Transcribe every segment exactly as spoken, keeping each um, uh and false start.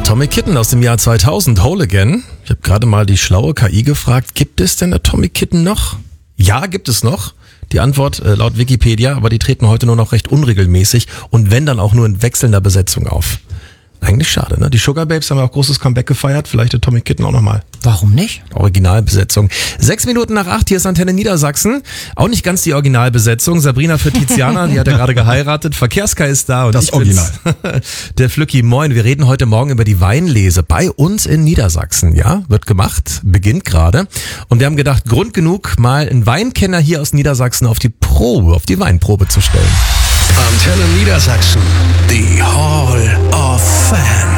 Atomic Kitten aus dem Jahr zweitausend, Whole Again. Ich habe gerade mal die schlaue K I gefragt, gibt es denn Atomic Kitten noch? Ja, gibt es noch. Die Antwort äh, laut Wikipedia, aber die treten heute nur noch recht unregelmäßig und wenn dann auch nur in wechselnder Besetzung auf. Eigentlich schade, ne? Die Sugar Babes haben ja auch großes Comeback gefeiert, vielleicht Atomic Kitten auch nochmal. Warum nicht? Originalbesetzung. Sechs Minuten nach acht, hier ist Antenne Niedersachsen. Auch nicht ganz die Originalbesetzung. Sabrina für Tiziana, die hat ja gerade geheiratet. Verkehrskai ist da. Und das ich Original. Der Flücki, moin. Wir reden heute Morgen über die Weinlese bei uns in Niedersachsen. Ja, wird gemacht, beginnt gerade. Und wir haben gedacht, Grund genug, mal einen Weinkenner hier aus Niedersachsen auf die Probe, auf die Weinprobe zu stellen. Antenne Niedersachsen, die Hall of Fame.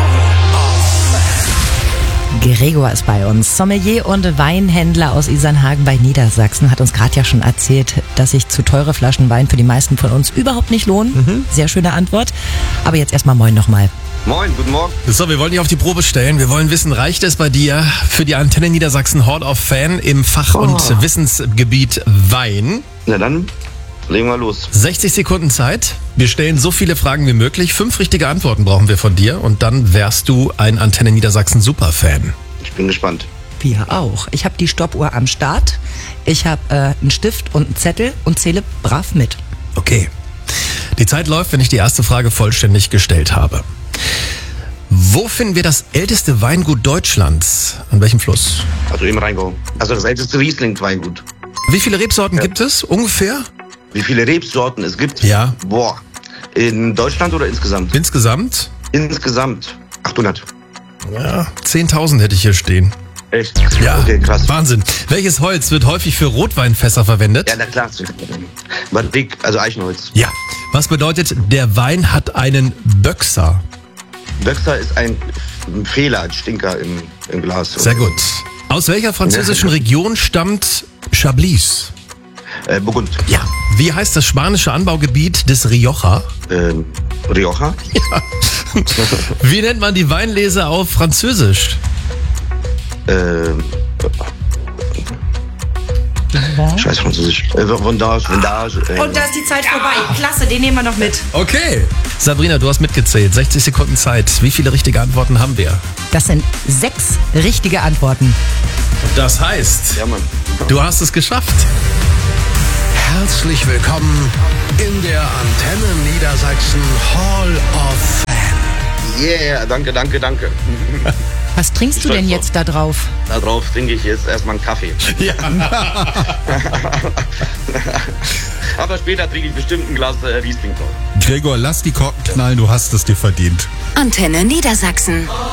Gregor ist bei uns, Sommelier und Weinhändler aus Isernhagen bei Niedersachsen, hat uns gerade ja schon erzählt, dass sich zu teure Flaschen Wein für die meisten von uns überhaupt nicht lohnen. Mhm. Sehr schöne Antwort. Aber jetzt erstmal moin nochmal. Moin, guten Morgen. So, wir wollen dich auf die Probe stellen. Wir wollen wissen, reicht es bei dir für die Antenne Niedersachsen Hall of Fame im Fach- Oh. und Wissensgebiet Wein? Na dann, legen wir los. sechzig Sekunden Zeit. Wir stellen so viele Fragen wie möglich. Fünf richtige Antworten brauchen wir von dir und dann wärst du ein Antenne Niedersachsen Superfan. Ich bin gespannt. Wir auch. Ich habe die Stoppuhr am Start. Ich habe äh, einen Stift und einen Zettel und zähle brav mit. Okay. Die Zeit läuft, wenn ich die erste Frage vollständig gestellt habe. Wo finden wir das älteste Weingut Deutschlands? An welchem Fluss? Also im Rheingau. Also das älteste Riesling-Weingut. Wie viele Rebsorten Ja. gibt es ungefähr? Wie viele Rebsorten es gibt? Ja. Boah. In Deutschland oder insgesamt? Insgesamt? Insgesamt achthundert. Ja, zehntausend hätte ich hier stehen. Echt? Ja, Okay, krass. Wahnsinn. Welches Holz wird häufig für Rotweinfässer verwendet? Ja, na klar. Barrique, also Eichenholz. Ja. Was bedeutet, der Wein hat einen Böxer? Böxer ist ein Fehler, ein Stinker im, im Glas. Sehr gut. Aus welcher französischen Region stammt Chablis? Äh, Burgund. Ja. Wie heißt das spanische Anbaugebiet des Rioja? Ähm, Rioja. Ja. Wie nennt man die Weinlese auf Französisch? Ähm, Scheiß Französisch. Äh, Vendage, Vendage. Äh, Und da ist die Zeit vorbei. Klasse, den nehmen wir noch mit. Okay. Sabrina, du hast mitgezählt. sechzig Sekunden Zeit. Wie viele richtige Antworten haben wir? Das sind sechs richtige Antworten. Das heißt, ja, Mann. du hast es geschafft. Herzlich willkommen in der Antenne Niedersachsen Hall of Fame. Yeah, danke, danke, danke. Was trinkst du denn jetzt da drauf? Da drauf trinke ich jetzt erstmal einen Kaffee. Ja. Aber später trinke ich bestimmt ein Glas äh, Riesling drauf. Gregor, lass die Korken knallen, du hast es dir verdient. Antenne Niedersachsen.